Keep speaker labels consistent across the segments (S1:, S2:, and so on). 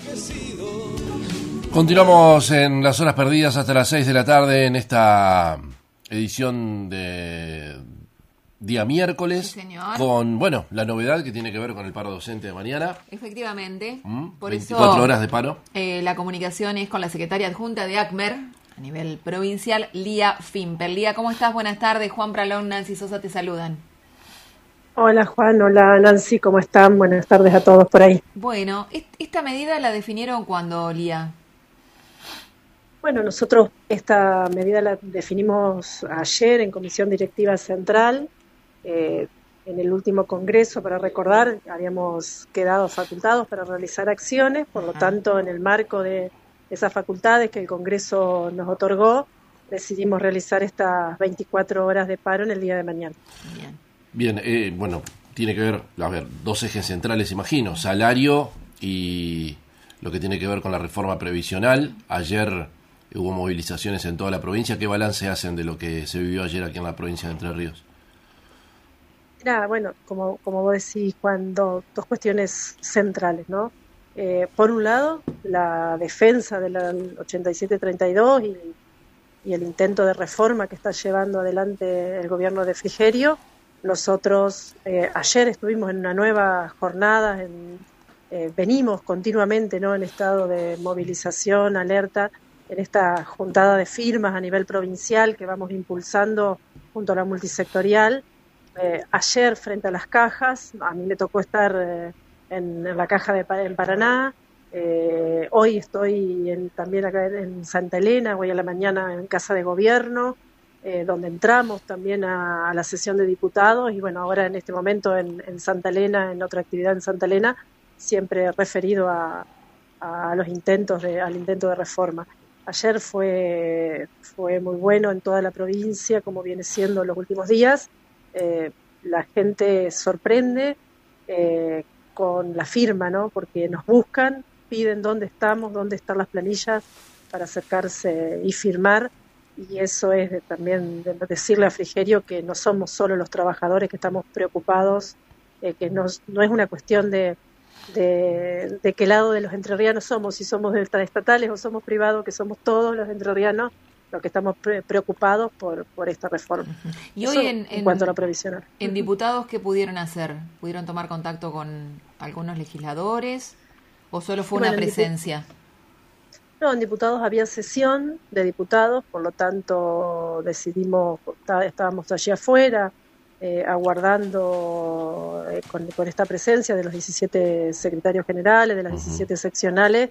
S1: Continuamos en las horas perdidas hasta las 6 de la tarde en esta edición de día miércoles,
S2: sí, señor,
S1: con, bueno, la novedad que tiene que ver con el paro docente de mañana.
S2: Efectivamente.
S1: Por
S2: 24
S1: eso, horas de paro.
S2: La comunicación es con la secretaria adjunta de ACMER a nivel provincial, Lía Fimper. Lía, ¿cómo estás? Buenas tardes. Juan Pralón, Nancy Sosa te saludan.
S3: Hola Juan, hola Nancy, ¿cómo están? Buenas tardes a todos por ahí.
S2: Bueno, ¿esta medida la definieron cuándo, Lía?
S3: Bueno, nosotros esta medida la definimos ayer en Comisión Directiva Central. En el último congreso, para recordar, habíamos quedado facultados para realizar acciones, por lo tanto, en el marco de esas facultades que el Congreso nos otorgó, decidimos realizar estas 24 horas de paro en el día de mañana.
S1: Bien, bueno, tiene que ver, a ver, dos ejes centrales, imagino, salario y lo que tiene que ver con la reforma previsional. Ayer hubo movilizaciones en toda la provincia. ¿Qué balance hacen de lo que se vivió ayer aquí en la provincia de Entre Ríos?
S3: Bueno, como vos decís, Juan, dos cuestiones centrales, ¿no? Por un lado, la defensa de la 8732 y el intento de reforma que está llevando adelante el gobierno de Frigerio. Nosotros ayer estuvimos en una nueva jornada, venimos continuamente, ¿no?, en estado de movilización, alerta, en esta juntada de firmas a nivel provincial que vamos impulsando junto a la multisectorial. Ayer frente a las cajas, a mí me tocó estar en la caja en Paraná. Hoy estoy también acá en Santa Elena, voy a la mañana en Casa de Gobierno, donde entramos también a la sesión de diputados, y bueno, ahora en este momento en Santa Elena, en otra actividad en Santa Elena, siempre referido a los al intento de reforma. Ayer fue muy bueno en toda la provincia, como viene siendo los últimos días. La gente sorprende con la firma, ¿no? Porque nos buscan, piden dónde estamos, dónde están las planillas para acercarse y firmar, y eso es también de decirle a Frigerio que no somos solo los trabajadores que estamos preocupados, que no es una cuestión de qué lado de los entrerrianos somos, si somos estatales o somos privados, que somos todos los entrerrianos los que estamos preocupados por esta reforma.
S2: Y hoy en
S3: cuanto a lo previsional.
S2: ¿En diputados qué pudieron hacer? ¿Pudieron tomar contacto con algunos legisladores o solo fue una presencia?
S3: No, en diputados había sesión de diputados, por lo tanto estábamos allí afuera, aguardando con esta presencia de los 17 secretarios generales, de las 17 seccionales.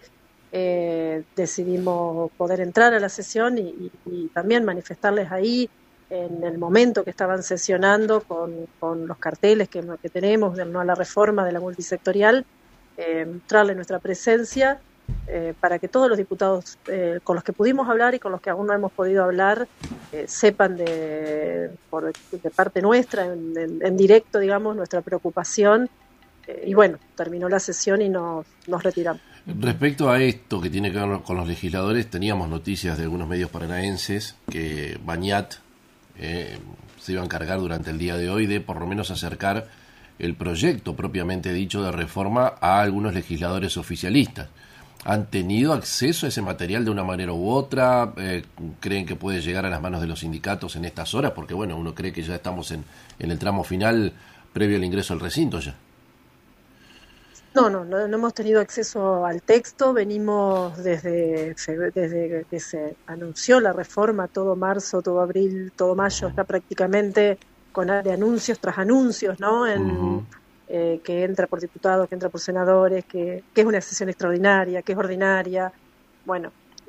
S3: Decidimos poder entrar a la sesión y también manifestarles ahí, en el momento que estaban sesionando, con los carteles que tenemos del no a la reforma de la multisectorial, mostrarle nuestra presencia, para que todos los diputados con los que pudimos hablar y con los que aún no hemos podido hablar sepan de parte nuestra, en directo, digamos, nuestra preocupación. Y bueno, terminó la sesión y nos retiramos.
S1: Respecto a esto que tiene que ver con los legisladores, teníamos noticias de algunos medios paranaenses que Bañat se iba a encargar durante el día de hoy de por lo menos acercar el proyecto propiamente dicho de reforma a algunos legisladores oficialistas. ¿Han tenido acceso a ese material de una manera u otra? ¿Creen que puede llegar a las manos de los sindicatos en estas horas? Porque bueno, uno cree que ya estamos en el tramo final previo al ingreso al recinto ya.
S3: No hemos tenido acceso al texto. Venimos desde que se anunció la reforma, todo marzo, todo abril, todo mayo, está prácticamente con de anuncios tras anuncios, ¿no? Que entra por diputados, que entra por senadores, que es una sesión extraordinaria, que es ordinaria. Bueno,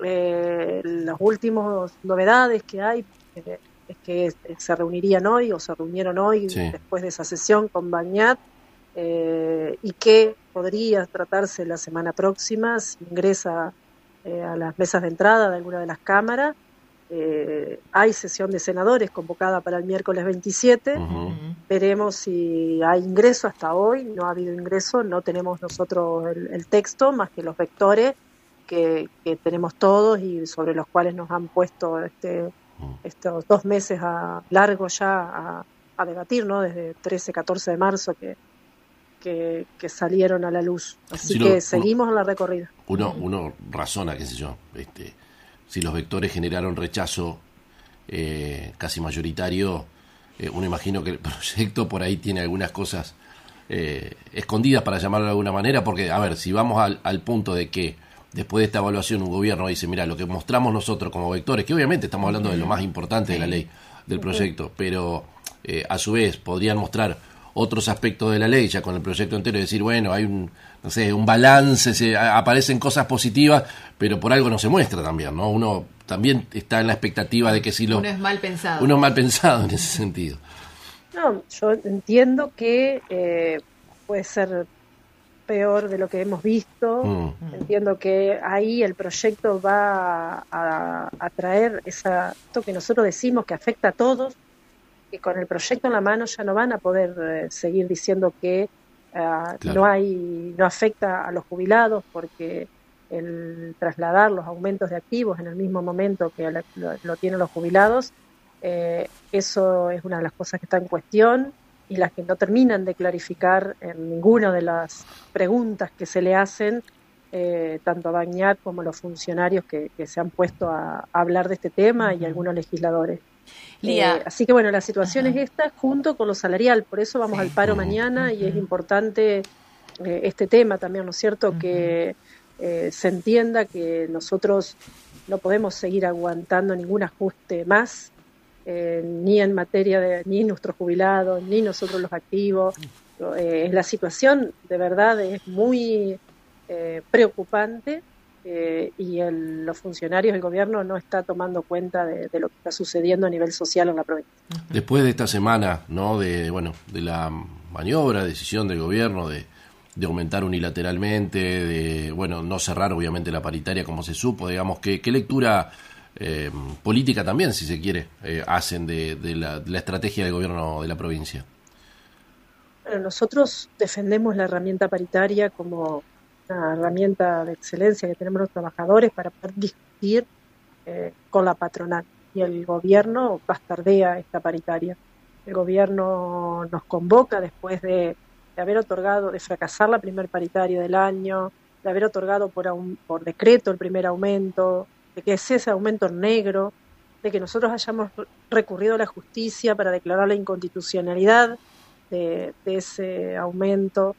S3: las últimas novedades que hay es que se reunirían hoy, o se reunieron hoy, sí, después de esa sesión con Bañat, y que podría tratarse la semana próxima si ingresa a las mesas de entrada de alguna de las cámaras. Hay sesión de senadores convocada para el miércoles 27. Veremos si hay ingreso. Hasta hoy no ha habido ingreso, no tenemos nosotros el texto, más que los vectores que tenemos todos y sobre los cuales nos han puesto estos 2 meses largos ya a debatir, ¿no? Desde 13, 14 de marzo que que salieron a la luz. Así
S1: Sí,
S3: que seguimos en la recorrida.
S1: Uno razona, qué sé yo, si los vectores generaron rechazo casi mayoritario, uno imagino que el proyecto por ahí tiene algunas cosas escondidas, para llamarlo de alguna manera, porque, a ver, si vamos al punto de que después de esta evaluación un gobierno dice, mira, lo que mostramos nosotros como vectores, que obviamente estamos hablando de lo más importante de la ley, del proyecto, pero a su vez podrían mostrar otros aspectos de la ley ya con el proyecto entero y decir, bueno, hay un balance, aparecen cosas positivas, pero por algo no se muestra también, ¿no? Uno también está en la expectativa de que si lo...
S2: Uno es mal pensado.
S1: Uno es mal pensado en ese sentido.
S3: No, yo entiendo que puede ser peor de lo que hemos visto. Entiendo que ahí el proyecto va a traer esto que nosotros decimos que afecta a todos, que con el proyecto en la mano ya no van a poder seguir diciendo que
S1: Claro.
S3: no afecta a los jubilados, porque el trasladar los aumentos de activos en el mismo momento que lo tienen los jubilados, eso es una de las cosas que está en cuestión y las que no terminan de clarificar en ninguna de las preguntas que se le hacen, tanto a Bañat como a los funcionarios que se han puesto a hablar de este tema y algunos legisladores.
S2: Lía.
S3: Así que bueno, la situación es esta, junto con lo salarial, por eso vamos al paro mañana y es importante este tema también, ¿no es cierto?, que se entienda que nosotros no podemos seguir aguantando ningún ajuste más, ni en materia de ni nuestros jubilados, ni nosotros los activos. La situación de verdad es muy preocupante. Y los funcionarios del gobierno no está tomando cuenta de lo que está sucediendo a nivel social en la provincia.
S1: Después de esta semana, ¿no? De la maniobra, decisión del gobierno de aumentar unilateralmente, de no cerrar obviamente la paritaria como se supo, digamos, ¿qué lectura política también, si se quiere, hacen de la estrategia del gobierno de la provincia?
S3: Bueno, nosotros defendemos la herramienta paritaria como una herramienta de excelencia que tenemos los trabajadores para poder discutir con la patronal, y el gobierno bastardea esta paritaria. El gobierno nos convoca después de haber otorgado, de fracasar la primer paritaria del año, de haber otorgado por decreto el primer aumento, de que es ese aumento negro, de que nosotros hayamos recurrido a la justicia para declarar la inconstitucionalidad de ese aumento,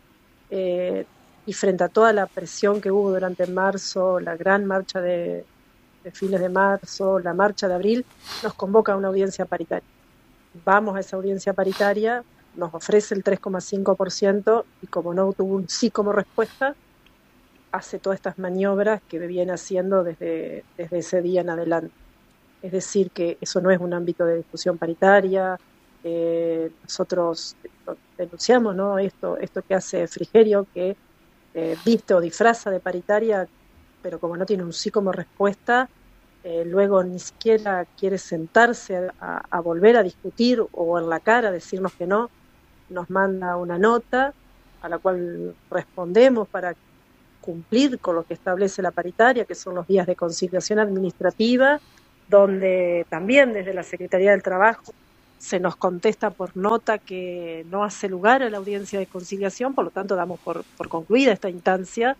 S3: y frente a toda la presión que hubo durante marzo, la gran marcha de fines de marzo, la marcha de abril, nos convoca a una audiencia paritaria. Vamos a esa audiencia paritaria, nos ofrece el 3,5% y como no tuvo un sí como respuesta, hace todas estas maniobras que viene haciendo desde ese día en adelante. Es decir, que eso no es un ámbito de discusión paritaria. Nosotros denunciamos, ¿no?, esto que hace Frigerio, que viste o disfraza de paritaria, pero como no tiene un sí como respuesta, luego ni siquiera quiere sentarse a volver a discutir o en la cara decirnos que no, nos manda una nota a la cual respondemos para cumplir con lo que establece la paritaria, que son los días de conciliación administrativa, donde también desde la Secretaría del Trabajo se nos contesta por nota que no hace lugar a la audiencia de conciliación, por lo tanto damos por concluida esta instancia,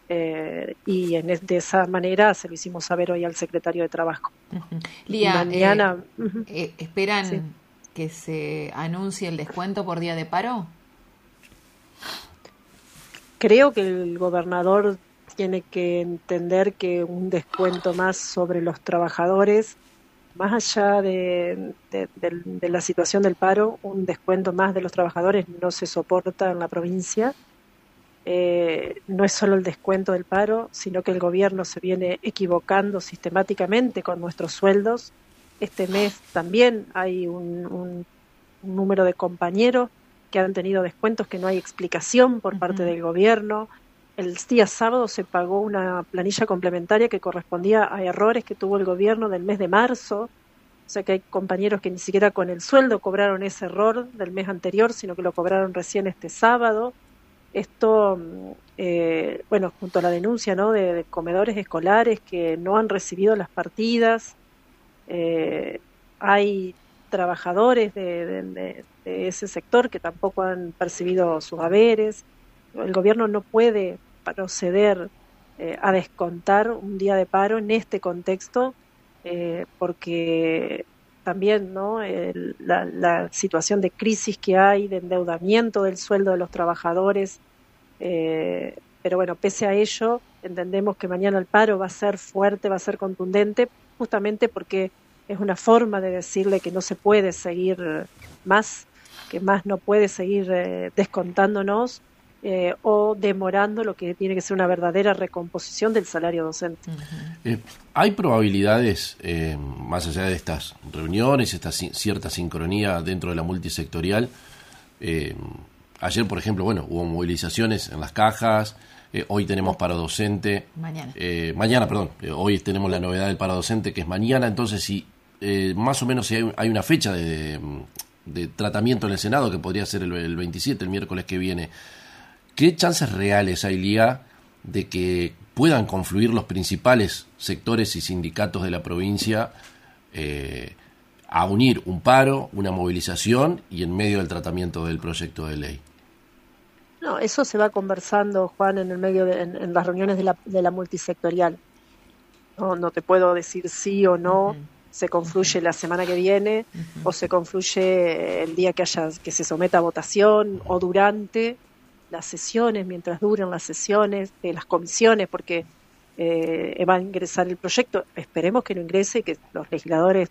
S3: y de esa manera se lo hicimos saber hoy al secretario de Trabajo.
S2: Lía,
S3: mañana
S2: ¿esperan
S3: sí.
S2: que se anuncie el descuento por día de paro?
S3: Creo que el gobernador tiene que entender que un descuento más sobre los trabajadores, más allá de la situación del paro, un descuento más de los trabajadores no se soporta en la provincia. No es solo el descuento del paro, sino que el gobierno se viene equivocando sistemáticamente con nuestros sueldos. Este mes también hay un número de compañeros que han tenido descuentos que no hay explicación por parte del gobierno. El día sábado se pagó una planilla complementaria que correspondía a errores que tuvo el gobierno del mes de marzo. O sea que hay compañeros que ni siquiera con el sueldo cobraron ese error del mes anterior, sino que lo cobraron recién este sábado. Esto, junto a la denuncia, ¿no?, de comedores escolares que no han recibido las partidas. Hay trabajadores de ese sector que tampoco han percibido sus haberes. El gobierno no puede proceder a descontar un día de paro en este contexto, porque también, ¿no?, la situación de crisis que hay, de endeudamiento del sueldo de los trabajadores, pero bueno, pese a ello, entendemos que mañana el paro va a ser fuerte, va a ser contundente, justamente porque es una forma de decirle que no se puede seguir más, que más no puede seguir descontándonos o demorando lo que tiene que ser una verdadera recomposición del salario docente.
S1: ¿Hay probabilidades, más allá de estas reuniones, esta cierta sincronía dentro de la multisectorial? Ayer, por ejemplo, hubo movilizaciones en las cajas, hoy tenemos paro docente. Mañana, perdón. Hoy tenemos la novedad del paro docente, que es mañana. Entonces, si más o menos si hay una fecha de tratamiento en el Senado, que podría ser el 27, el miércoles que viene, ¿qué chances reales hay, Lía, de que puedan confluir los principales sectores y sindicatos de la provincia a unir un paro, una movilización y en medio del tratamiento del proyecto de ley?
S3: No, eso se va conversando, Juan, en el medio en las reuniones de la multisectorial. No te puedo decir sí o no. Se confluye la semana que viene o se confluye el día que se someta a votación o durante las sesiones, mientras duren las sesiones de las comisiones, porque va a ingresar el proyecto. Esperemos que no ingrese y que los legisladores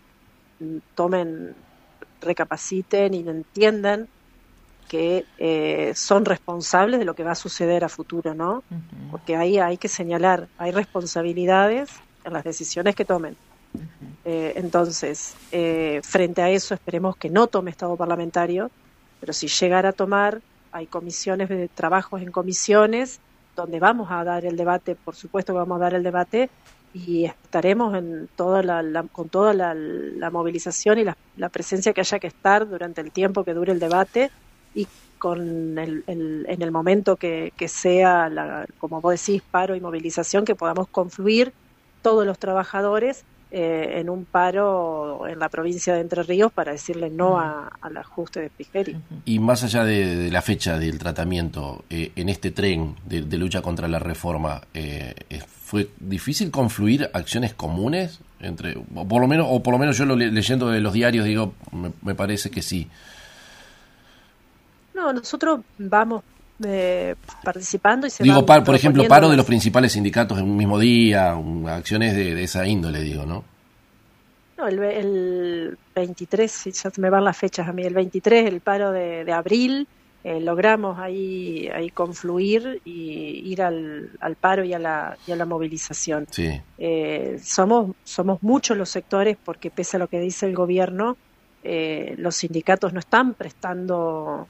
S3: recapaciten y entiendan que son responsables de lo que va a suceder a futuro, ¿no? Porque ahí hay que señalar, hay responsabilidades en las decisiones que tomen. Entonces, frente a eso, esperemos que no tome estado parlamentario, pero si llegara a tomar, hay comisiones de trabajos en comisiones donde vamos a dar el debate, por supuesto que vamos a dar el debate, y estaremos en con toda la movilización y la presencia que haya que estar durante el tiempo que dure el debate y en el momento que sea, como vos decís, paro y movilización, que podamos confluir todos los trabajadores en un paro en la provincia de Entre Ríos para decirle no al ajuste de Frigerio.
S1: Y más allá de la fecha del tratamiento, en este tren de lucha contra la reforma, ¿fue difícil confluir acciones comunes? O por lo menos yo leyendo de los diarios, digo, me parece que sí.
S3: No, nosotros vamos participando y se
S1: digo,
S3: van
S1: por ejemplo, paro de los principales sindicatos en un mismo día, acciones de esa índole, digo, ¿no?
S3: No, el 23, ya se me van las fechas a mí, el 23, el paro de abril, logramos ahí confluir y ir al paro y a la movilización. Sí. Somos muchos los sectores, porque pese a lo que dice el gobierno, los sindicatos no están prestando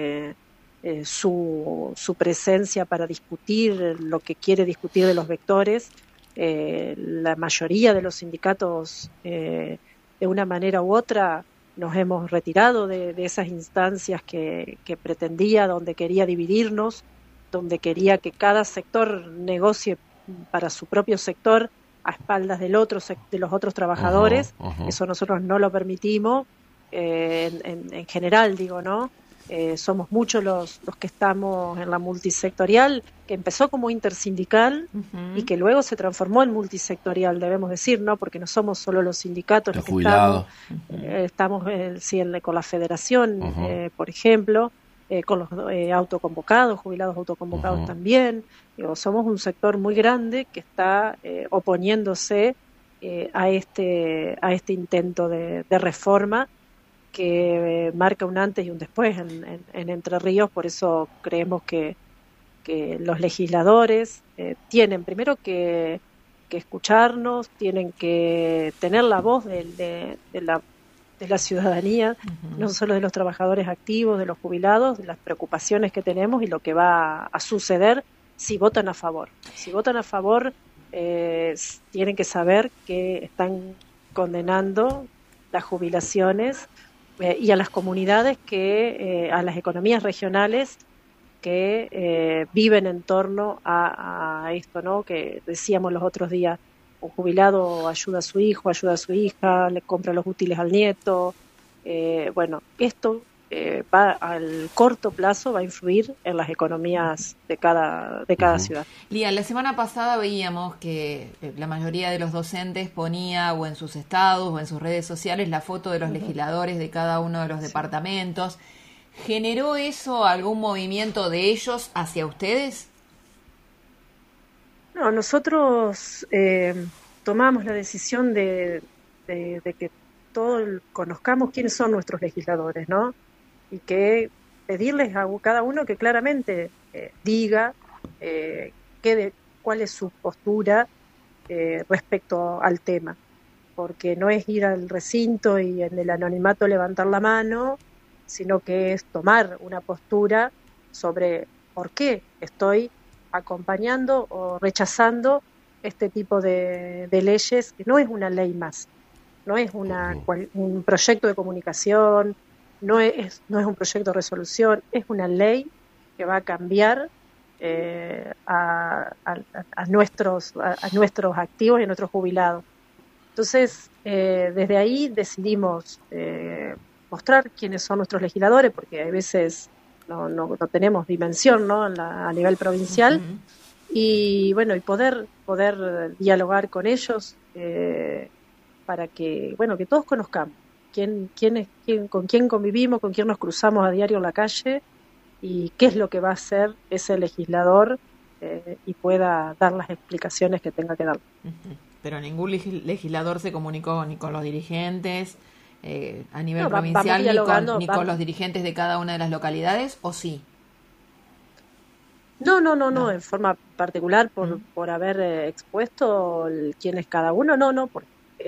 S3: su presencia para discutir lo que quiere discutir de los vectores. La mayoría de los sindicatos, de una manera u otra, nos hemos retirado de esas instancias que pretendía, donde quería dividirnos, donde quería que cada sector negocie para su propio sector a espaldas de los otros trabajadores. Eso nosotros no lo permitimos, en general, digo, ¿no? Somos muchos los que estamos en la multisectorial, que empezó como intersindical y que luego se transformó en multisectorial, debemos decir, ¿no? Porque no somos solo los sindicatos los que estamos con la federación, por ejemplo, con los autoconvocados, jubilados autoconvocados también. Somos un sector muy grande que está oponiéndose a este intento de reforma que marca un antes y un después en Entre Ríos. Por eso creemos que los legisladores tienen primero que escucharnos, tienen que tener la voz de la ciudadanía, no solo de los trabajadores activos, de los jubilados, de las preocupaciones que tenemos y lo que va a suceder si votan a favor. Si votan a favor, tienen que saber que están condenando las jubilaciones y a las comunidades a las economías regionales que viven en torno a esto, ¿no? Que decíamos los otros días, un jubilado ayuda a su hijo, ayuda a su hija, le compra los útiles al nieto. Bueno, esto va al corto plazo va a influir en las economías de cada ciudad.
S2: Lía, la semana pasada veíamos que la mayoría de los docentes ponía o en sus estados o en sus redes sociales la foto de los legisladores de cada uno de los departamentos. ¿Generó eso algún movimiento de ellos hacia ustedes?
S3: No, nosotros tomamos la decisión de que todos conozcamos quiénes son nuestros legisladores, ¿no? Y que pedirles a cada uno que claramente diga cuál es su postura respecto al tema, porque no es ir al recinto y en el anonimato levantar la mano, sino que es tomar una postura sobre por qué estoy acompañando o rechazando este tipo de leyes, que no es una ley más, no es un proyecto de comunicación, no es un proyecto de resolución, es una ley que va a cambiar a nuestros activos y a nuestros jubilados. Entonces, desde ahí decidimos mostrar quiénes son nuestros legisladores, porque a veces no tenemos dimensión, ¿no? A nivel provincial, y bueno, y poder dialogar con ellos para que todos conozcamos con quién convivimos, con quién nos cruzamos a diario en la calle y qué es lo que va a hacer ese legislador y pueda dar las explicaciones que tenga que dar.
S2: Pero ningún legislador se comunicó ni con los dirigentes a nivel provincial ni con los dirigentes de cada una de las localidades, ¿o sí?
S3: No, en forma particular por haber expuesto quién es cada uno, porque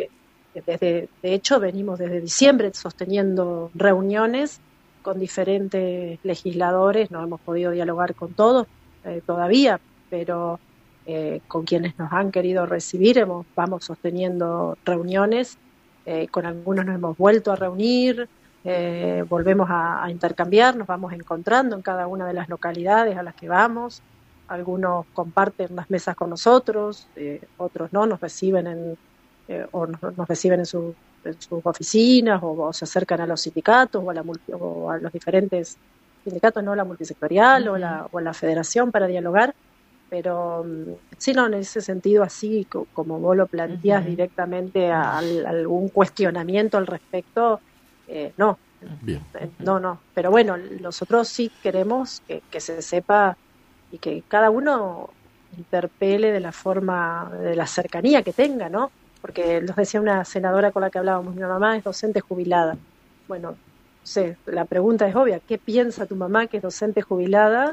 S3: de hecho venimos desde diciembre sosteniendo reuniones con diferentes legisladores, no hemos podido dialogar con todos todavía, pero con quienes nos han querido recibir vamos sosteniendo reuniones, con algunos nos hemos vuelto a reunir, volvemos a intercambiar, nos vamos encontrando en cada una de las localidades a las que vamos, algunos comparten las mesas con nosotros, otros no, nos reciben nos reciben en sus oficinas o se acercan a los sindicatos o a los diferentes sindicatos, no la multisectorial o a la federación para dialogar, pero sí, no, en ese sentido, así como vos lo planteás directamente a algún cuestionamiento al respecto, no.
S1: Bien.
S3: No, pero bueno, nosotros sí queremos que se sepa y que cada uno interpele de la forma, de la cercanía que tenga, ¿no? Porque nos decía una senadora con la que hablábamos, mi mamá es docente jubilada. Bueno, la pregunta es obvia, ¿qué piensa tu mamá que es docente jubilada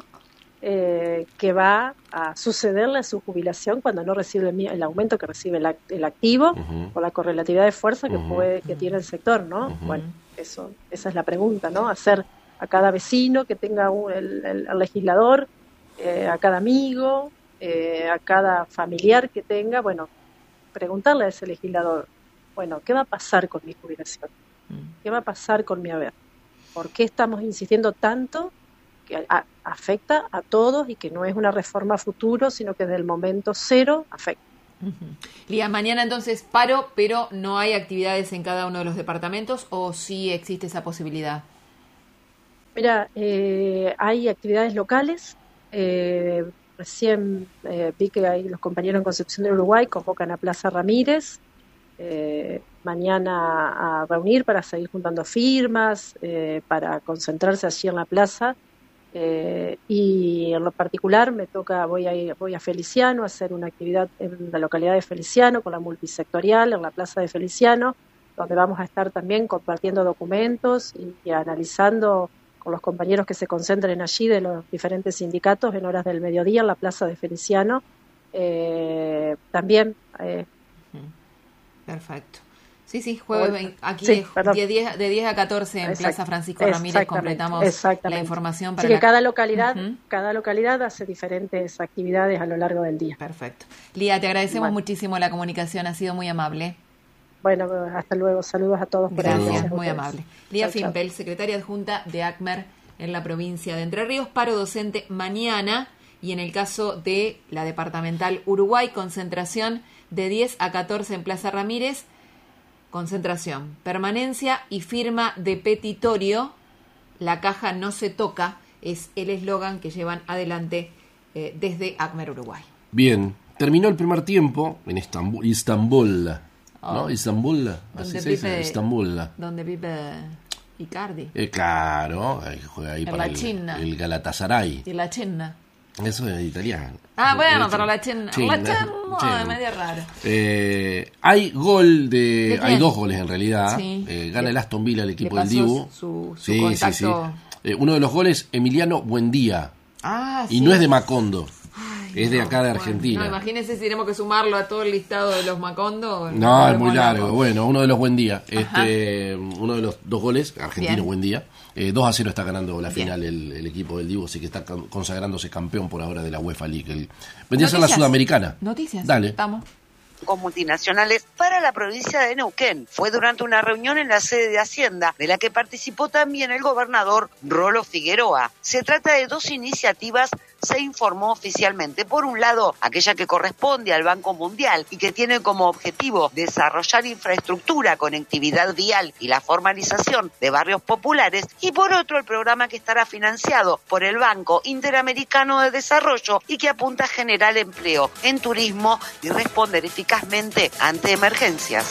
S3: que va a sucederle a su jubilación cuando no recibe el aumento que recibe el activo o la correlatividad de fuerza que tiene el sector, ¿no? Bueno, esa es la pregunta, ¿no? Hacer a cada vecino que tenga el legislador, a cada amigo, a cada familiar que tenga, bueno, preguntarle a ese legislador, bueno, ¿qué va a pasar con mi jubilación? ¿Qué va a pasar con mi haber? ¿Por qué estamos insistiendo tanto que afecta a todos y que no es una reforma a futuro, sino que desde el momento cero afecta?
S2: Lía, mañana entonces paro, pero no hay actividades en cada uno de los departamentos, ¿o sí existe esa posibilidad?
S3: Mira, hay actividades locales. Recién vi que hay los compañeros en Concepción del Uruguay convocan a Plaza Ramírez mañana a reunir para seguir juntando firmas, para concentrarse allí en la plaza. Y en lo particular voy a Feliciano a hacer una actividad en la localidad de Feliciano con la multisectorial en la plaza de Feliciano, donde vamos a estar también compartiendo documentos y analizando con los compañeros que se concentren allí de los diferentes sindicatos en horas del mediodía en la plaza de Feliciano. También.
S2: Perfecto. Sí, jueves aquí sí, de 10 a 14 en Plaza Francisco Ramírez completamos la información para
S3: que cada localidad hace diferentes actividades a lo largo del día.
S2: Perfecto. Lía, te agradecemos muchísimo la comunicación, ha sido muy amable.
S3: Bueno, hasta luego. Saludos a todos.
S2: Gracias, muy amable. Lía Fimpel, secretaria adjunta de ACMER en la provincia de Entre Ríos, paro docente mañana, y en el caso de la departamental Uruguay, concentración de 10 a 14 en Plaza Ramírez, concentración, permanencia y firma de petitorio la caja no se toca, es el eslogan que llevan adelante desde ACMER Uruguay.
S1: Bien, terminó el primer tiempo en Istambul, ¿no? Istambul, así se dice, Istambul.
S2: Donde vive Icardi.
S1: Claro, juega ahí
S2: en
S1: para el Galatasaray.
S2: Y la China.
S1: Eso es italiano.
S2: Bueno, pero la China es medio raro.
S1: Hay gol hay dos goles en realidad.
S2: Sí.
S1: Gana el Aston Villa al equipo del Dibu.
S2: Su contacto.
S1: Sí. Uno de los goles, Emiliano Buendía. Y no es de Macondo. Es de acá de Argentina.
S2: No, imagínense si tenemos que sumarlo a todo el listado de los Macondo.
S1: No, es muy largo. Bueno, uno de los Buendía. Uno de los dos goles, argentino Buendía. 2-0 está ganando la final el equipo del Dibu, así que está consagrándose campeón por ahora de la UEFA League. Vendría a ser la Sudamericana.
S2: Noticias.
S1: Dale.
S2: Estamos.
S4: Con multinacionales para la provincia de Neuquén. Fue durante una reunión en la sede de Hacienda, de la que participó también el gobernador Rolo Figueroa. Se trata de dos iniciativas, se informó oficialmente. Por un lado, aquella que corresponde al Banco Mundial y que tiene como objetivo desarrollar infraestructura, conectividad vial y la formalización de barrios populares, y por otro el programa que estará financiado por el Banco Interamericano de Desarrollo y que apunta a generar empleo en turismo y responder eficazmente ante emergencias.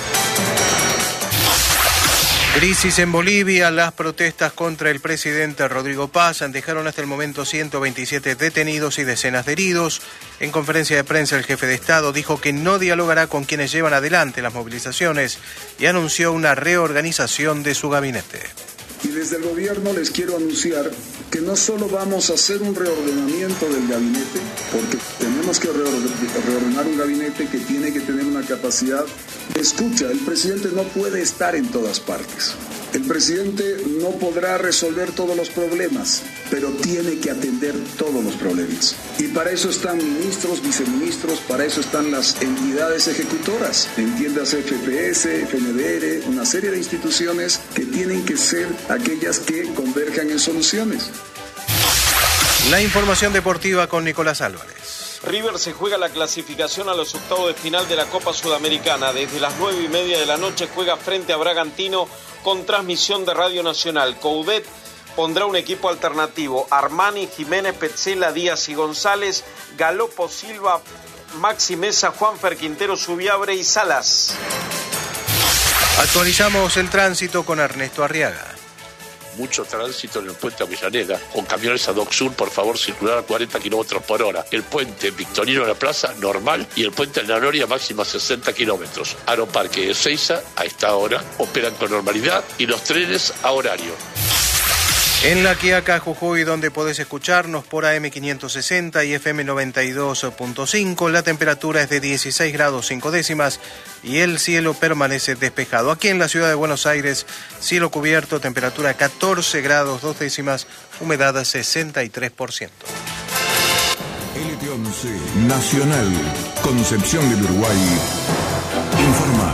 S5: Crisis en Bolivia. Las protestas contra el presidente Rodrigo Paz dejaron hasta el momento 127 detenidos y decenas de heridos. En conferencia de prensa, el jefe de Estado dijo que no dialogará con quienes llevan adelante las movilizaciones y anunció una reorganización de su gabinete.
S6: Y desde el gobierno les quiero anunciar que no solo vamos a hacer un reordenamiento del gabinete, porque tenemos que reordenar un gabinete que tiene que tener una capacidad de escucha. El presidente no puede estar en todas partes. El presidente no podrá resolver todos los problemas, pero tiene que atender todos los problemas. Y para eso están ministros, viceministros, para eso están las entidades ejecutoras, entiéndase FPS, FNDR, una serie de instituciones que tienen que ser aquellas que converjan en soluciones.
S5: La información deportiva con Nicolás Álvarez.
S7: River se juega la clasificación a los octavos de final de la Copa Sudamericana. Desde las 9:30 de la noche juega frente a Bragantino con transmisión de Radio Nacional. Coudet pondrá un equipo alternativo: Armani, Jiménez, Petzela, Díaz y González, Galopo, Silva, Maxi Mesa, Juanfer, Quintero, Subiabre y Salas.
S5: Actualizamos el tránsito con Ernesto Arriaga.
S8: Mucho tránsito en el puente Avellaneda, con camiones a Dock Sur, por favor, circular a 40 kilómetros por hora. El puente Victorino de la Plaza, normal, y el puente de la Noria, máxima 60 kilómetros. Aeroparque de Ezeiza, a esta hora, operan con normalidad, y los trenes a horario.
S5: En La Quiaca, Jujuy, donde podés escucharnos por AM560 y FM 92.5, la temperatura es de 16 grados 5 décimas y el cielo permanece despejado. Aquí en la ciudad de Buenos Aires, cielo cubierto, temperatura 14 grados 2 décimas, humedad 63%.
S9: LT11, Nacional, Concepción del Uruguay, informa.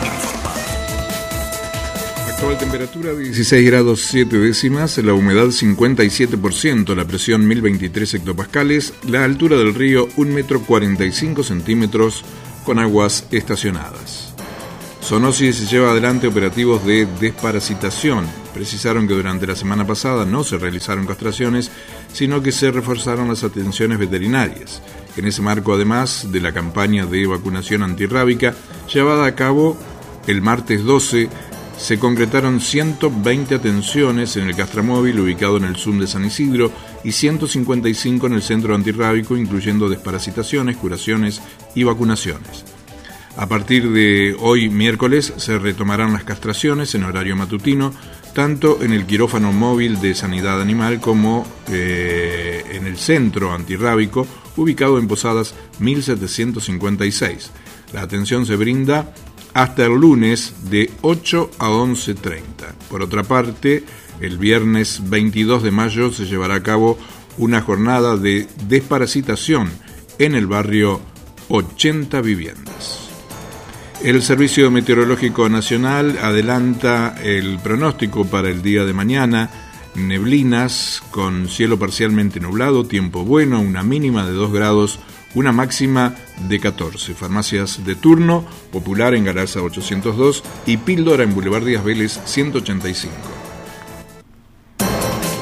S9: Actual temperatura 16 grados 7 décimas, la humedad 57%, la presión 1023 hectopascales, la altura del río 1 metro 45 centímetros con aguas estacionadas. Zoonosis lleva adelante operativos de desparasitación. Precisaron que durante la semana pasada no se realizaron castraciones, sino que se reforzaron las atenciones veterinarias. En ese marco, además de la campaña de vacunación antirrábica llevada a cabo el martes 12, se concretaron 120 atenciones en el castramóvil ubicado en el SUM de San Isidro y 155 en el centro antirrábico, incluyendo desparasitaciones, curaciones y vacunaciones. A partir de hoy, miércoles, se retomarán las castraciones en horario matutino, tanto en el quirófano móvil de Sanidad Animal como en el centro antirrábico, ubicado en Posadas 1756. La atención se brinda hasta el lunes de 8 a 11:30. Por otra parte, el viernes 22 de mayo se llevará a cabo una jornada de desparasitación en el barrio 80 Viviendas. El Servicio Meteorológico Nacional adelanta el pronóstico para el día de mañana: neblinas con cielo parcialmente nublado, tiempo bueno, una mínima de 2 grados, una máxima de 14. Farmacias de turno: Popular en Galarza 802 y Píldora en Boulevard Díaz Vélez 185.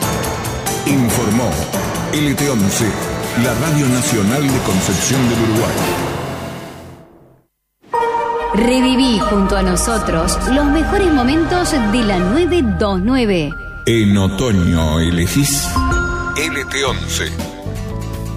S9: LT11, la Radio Nacional de Concepción del Uruguay.
S10: Reviví junto a nosotros los mejores momentos de la 929.
S9: En otoño elegís LT11.